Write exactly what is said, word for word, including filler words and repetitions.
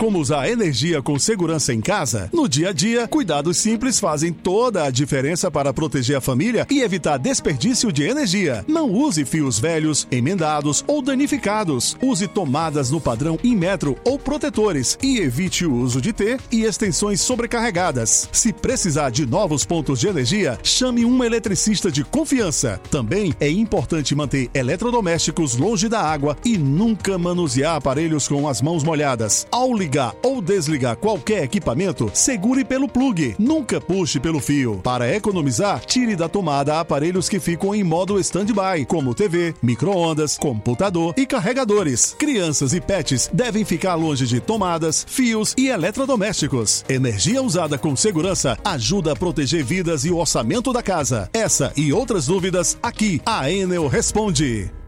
como usar a energia com segurança em casa? No dia a dia, cuidados simples fazem toda a diferença para proteger a família e evitar desperdício de energia. Não use fios velhos, emendados ou danificados. Use tomadas no padrão Inmetro ou protetores e evite o uso de T e extensões sobrecarregadas. Se precisar de novos pontos de energia, chame um eletricista de confiança. Também é importante manter eletrodomésticos longe da água e nunca manusear aparelhos com as mãos molhadas. Ao ligar ou desligar qualquer equipamento, segure pelo plugue. Nunca puxe pelo fio. Para economizar, tire da tomada aparelhos que ficam em modo stand-by, como T V, micro-ondas, computador e carregadores. Crianças e pets devem ficar longe de tomadas, fios e eletrodomésticos. Energia usada com segurança ajuda a proteger vidas e o orçamento da casa. Essa e outras dúvidas, aqui a Enel responde.